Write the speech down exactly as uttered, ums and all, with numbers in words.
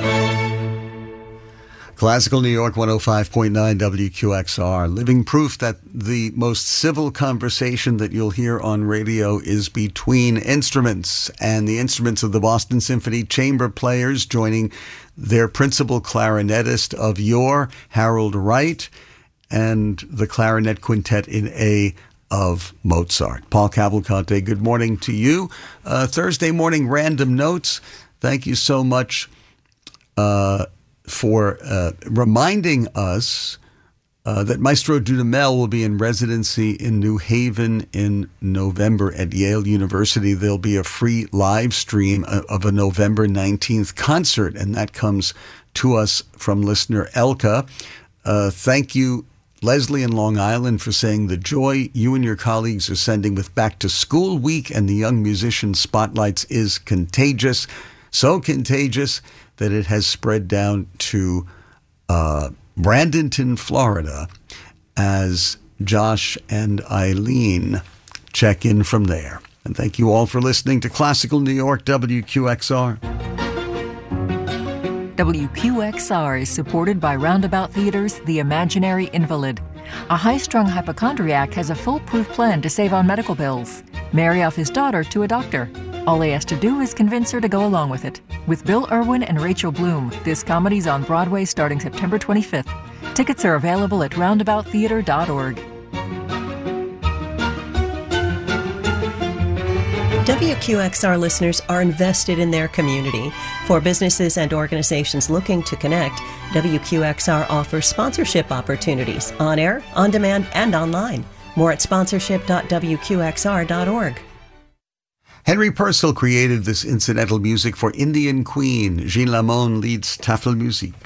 Classical New York one oh five point nine W Q X R, living proof that the most civil conversation that you'll hear on radio is between instruments, and the instruments of the Boston Symphony Chamber Players joining their principal clarinetist of yore, Harold Wright, and the clarinet quintet in A of Mozart. Paul Cavalcante, good morning to you. Uh, Thursday morning random notes. Thank you so much uh, for uh, reminding us uh, that Maestro Dudamel will be in residency in New Haven in November at Yale University. There'll be a free live stream of a November nineteenth concert, and that comes to us from listener Elka. Uh, thank you, Leslie in Long Island, for saying the joy you and your colleagues are sending with Back to School Week and the Young Musician Spotlights is contagious. So contagious that it has spread down to uh, Bradenton, Florida, as Josh and Eileen check in from there. And thank you all for listening to Classical New York W Q X R. W Q X R is supported by Roundabout Theater's The Imaginary Invalid. A high-strung hypochondriac has a foolproof plan to save on medical bills. Marry off his daughter to a doctor. All he has to do is convince her to go along with it. With Bill Irwin and Rachel Bloom, this comedy's on Broadway starting September twenty-fifth. Tickets are available at roundabout theater dot org. W Q X R listeners are invested in their community. For businesses and organizations looking to connect, W Q X R offers sponsorship opportunities on air, on demand, and online. More at sponsorship dot w q x r dot org. Henry Purcell created this incidental music for Indian Queen. Gilles Lamont leads Tafelmusik.